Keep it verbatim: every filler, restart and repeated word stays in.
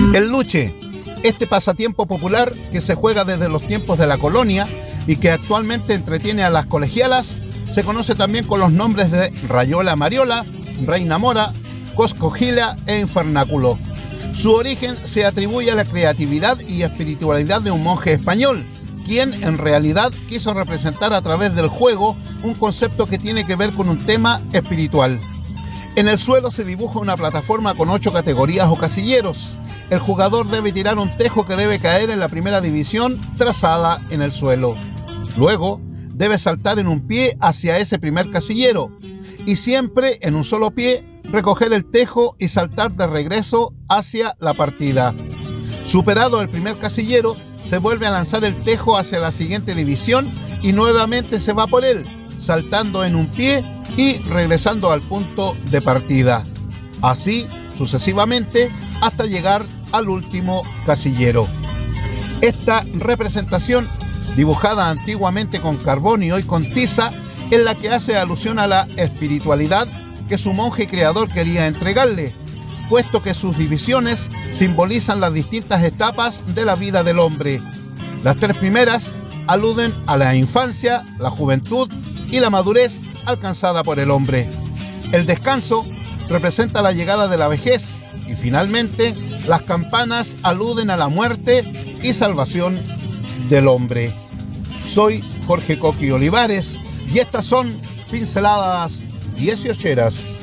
El luche, este pasatiempo popular que se juega desde los tiempos de la colonia y que actualmente entretiene a las colegialas, se conoce también con los nombres de rayola mariola, reina mora, coscogila e infernáculo. Su origen se atribuye a la creatividad y espiritualidad de un monje español, quien en realidad quiso representar a través del juego un concepto que tiene que ver con un tema espiritual. En el suelo se dibuja una plataforma con ocho categorías o casilleros. El jugador debe tirar un tejo que debe caer en la primera división trazada en el suelo. Luego, debe saltar en un pie hacia ese primer casillero y siempre en un solo pie recoger el tejo y saltar de regreso hacia la partida. Superado el primer casillero, se vuelve a lanzar el tejo hacia la siguiente división y nuevamente se va por él, saltando en un pie y regresando al punto de partida. Así sucesivamente hasta llegar al último casillero. Esta representación, dibujada antiguamente con carbón y hoy con tiza, es la que hace alusión a la espiritualidad que su monje creador quería entregarle, puesto que sus divisiones simbolizan las distintas etapas de la vida del hombre. Las tres primeras aluden a la infancia, la juventud y la madurez alcanzada por el hombre. El descanso representa la llegada de la vejez y finalmente las campanas aluden a la muerte y salvación del hombre. Soy Jorge Coqui Olivares y estas son Pinceladas dieciocheras.